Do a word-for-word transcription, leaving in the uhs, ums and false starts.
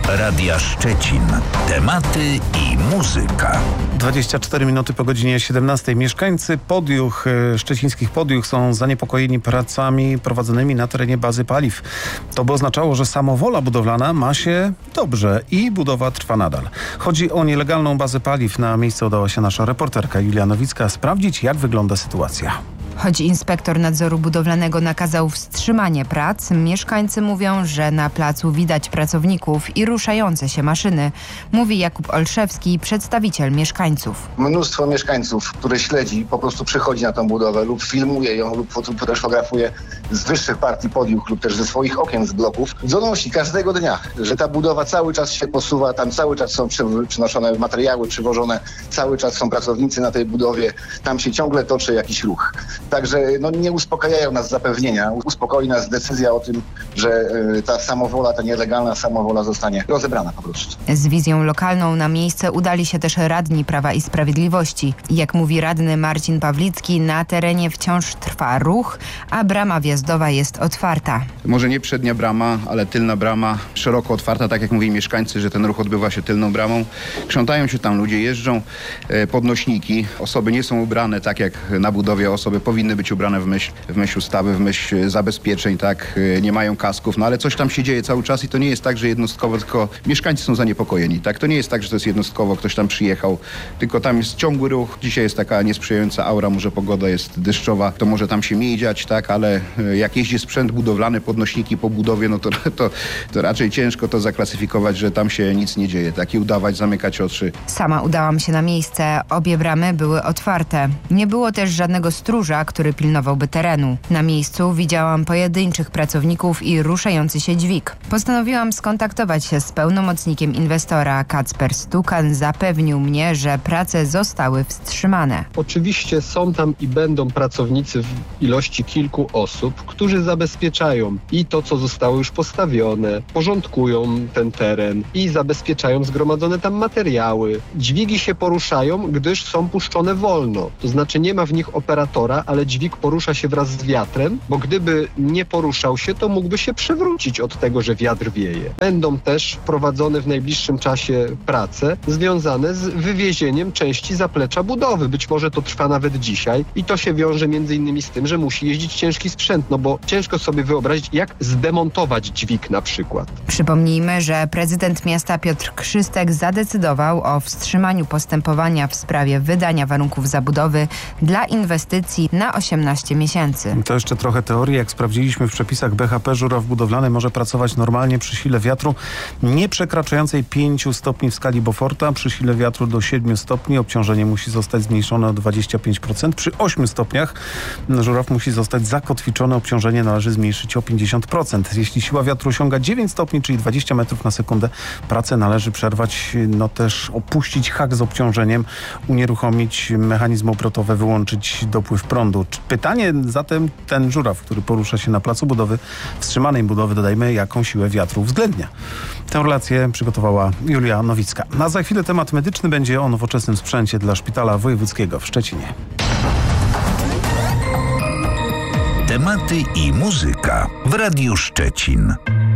Radia Szczecin. Tematy i muzyka. dwadzieścia cztery minuty po godzinie siedemnastej. Mieszkańcy Podjuch, szczecińskich Podjuch są zaniepokojeni pracami prowadzonymi na terenie bazy paliw. To by oznaczało, że samowola budowlana ma się dobrze i budowa trwa nadal. Chodzi o nielegalną bazę paliw. Na miejsce udała się nasza reporterka Julia Nowicka sprawdzić, jak wygląda sytuacja. Choć inspektor nadzoru budowlanego nakazał wstrzymanie prac, mieszkańcy mówią, że na placu widać pracowników i ruszające się maszyny, mówi Jakub Olszewski, przedstawiciel mieszkańców. Mnóstwo mieszkańców, które śledzi, po prostu przychodzi na tą budowę lub filmuje ją lub fotografuje z wyższych partii Podjuch lub też ze swoich okien z bloków. Donosi każdego dnia, że ta budowa cały czas się posuwa, tam cały czas są przynoszone materiały, przywożone, cały czas są pracownicy na tej budowie, tam się ciągle toczy jakiś ruch. Także no, nie uspokajają nas zapewnienia. Uspokoi nas decyzja o tym, że y, ta samowola, ta nielegalna samowola zostanie rozebrana po prostu. Z wizją lokalną na miejsce udali się też radni Prawa i Sprawiedliwości. Jak mówi radny Marcin Pawlicki, na terenie wciąż trwa ruch, a brama wjazdowa jest otwarta. Może nie przednia brama, ale tylna brama szeroko otwarta, tak jak mówili mieszkańcy, że ten ruch odbywa się tylną bramą. Krzątają się tam ludzie, jeżdżą e, podnośniki. Osoby nie są ubrane tak jak na budowie osoby powinny być ubrane w myśl, w myśl ustawy, w myśl zabezpieczeń, tak, nie mają kasków, no ale coś tam się dzieje cały czas i to nie jest tak, że jednostkowo, tylko mieszkańcy są zaniepokojeni, tak, to nie jest tak, że to jest jednostkowo, ktoś tam przyjechał, tylko tam jest ciągły ruch, dzisiaj jest taka niesprzyjająca aura, może pogoda jest deszczowa, to może tam się mniej dziać, tak, ale jak jeździ sprzęt budowlany, podnośniki po budowie, no to, to, to raczej ciężko to zaklasyfikować, że tam się nic nie dzieje, tak, i udawać, zamykać oczy. Sama udałam się na miejsce, obie bramy były otwarte. Nie było też żadnego stróża, który pilnowałby terenu. Na miejscu widziałam pojedynczych pracowników i ruszający się dźwig. Postanowiłam skontaktować się z pełnomocnikiem inwestora. Kacper Stukan zapewnił mnie, że prace zostały wstrzymane. Oczywiście są tam i będą pracownicy w ilości kilku osób, którzy zabezpieczają i to, co zostało już postawione, porządkują ten teren i zabezpieczają zgromadzone tam materiały. Dźwigi się poruszają, gdyż są puszczone wolno. To znaczy nie ma w nich operatora, ale dźwig porusza się wraz z wiatrem, bo gdyby nie poruszał się, to mógłby się przewrócić od tego, że wiatr wieje. Będą też prowadzone w najbliższym czasie prace związane z wywiezieniem części zaplecza budowy. Być może to trwa nawet dzisiaj i to się wiąże między innymi z tym, że musi jeździć ciężki sprzęt, no bo ciężko sobie wyobrazić, jak zdemontować dźwig na przykład. Przypomnijmy, że prezydent miasta Piotr Krzystek zadecydował o wstrzymaniu postępowania w sprawie wydania warunków zabudowy dla inwestycji na osiemnaście miesięcy. To jeszcze trochę teorii. Jak sprawdziliśmy w przepisach B H P, żuraw budowlany może pracować normalnie przy sile wiatru nie przekraczającej pięciu stopni w skali Beauforta. Przy sile wiatru do siedmiu stopni obciążenie musi zostać zmniejszone o dwadzieścia pięć procent. Przy ośmiu stopniach żuraw musi zostać zakotwiczony. Obciążenie należy zmniejszyć o pięćdziesiąt procent. Jeśli siła wiatru osiąga dziewięć stopni, czyli dwadzieścia metrów na sekundę, pracę należy przerwać, no też opuścić hak z obciążeniem, unieruchomić mechanizmy obrotowe, wyłączyć dopływ prądu. Pytanie zatem ten żuraw, który porusza się na placu budowy, wstrzymanej budowy, dodajmy, jaką siłę wiatru uwzględnia. Tę relację przygotowała Julia Nowicka. A za chwilę temat medyczny, będzie o nowoczesnym sprzęcie dla Szpitala Wojewódzkiego w Szczecinie. Tematy i muzyka w Radiu Szczecin.